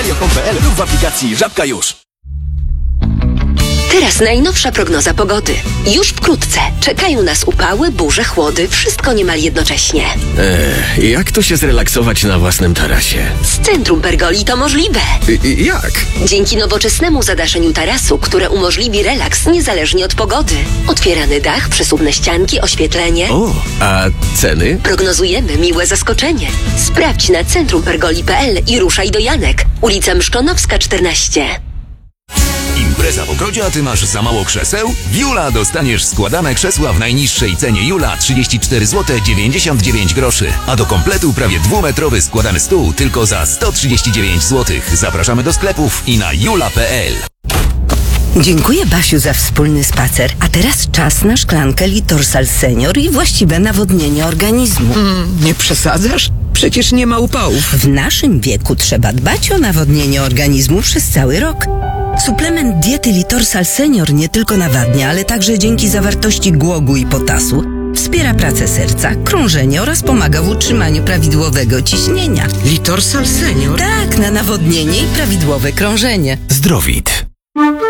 meteo.com.pl lub w aplikacji Żabka już. Teraz najnowsza prognoza pogody. Już wkrótce czekają nas upały, burze, chłody, wszystko niemal jednocześnie. Jak to się zrelaksować na własnym tarasie? Z Centrum Pergoli to możliwe. Jak? Dzięki nowoczesnemu zadaszeniu tarasu, które umożliwi relaks niezależnie od pogody. Otwierany dach, przesuwne ścianki, oświetlenie. O, a ceny? Prognozujemy miłe zaskoczenie. Sprawdź na centrumpergoli.pl i ruszaj do Janek. Ulica Mszczonowska 14. Impreza w ogrodzie, a ty masz za mało krzeseł? W Jula dostaniesz składane krzesła w najniższej cenie Jula 34 zł 99 groszy, a do kompletu prawie 2-metrowy składany stół tylko za 139 zł. Zapraszamy do sklepów i na jula.pl. Dziękuję, Basiu, za wspólny spacer. A teraz czas na szklankę Litorsal Senior i właściwe nawodnienie organizmu. Nie przesadzasz? Przecież nie ma upałów. W naszym wieku trzeba dbać o nawodnienie organizmu przez cały rok. Suplement diety Litorsal Senior nie tylko nawadnia, ale także dzięki zawartości głogu i potasu wspiera pracę serca, krążenie oraz pomaga w utrzymaniu prawidłowego ciśnienia. Litorsal Senior? Tak, na nawodnienie i prawidłowe krążenie. Zdrowit.